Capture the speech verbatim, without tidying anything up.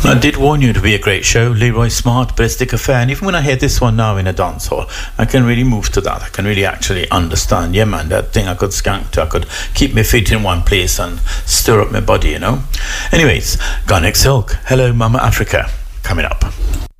I did warn you it would be a great show. Leroy Smart, Ballistic Affair, and even when I hear this one now in a dance hall, I can really move to that. I can really actually understand. Yeah, man, that thing I could skank to. I could keep my feet in one place and stir up my body, you know. Anyways, Garnet Silk, Hello Mama Africa, coming up.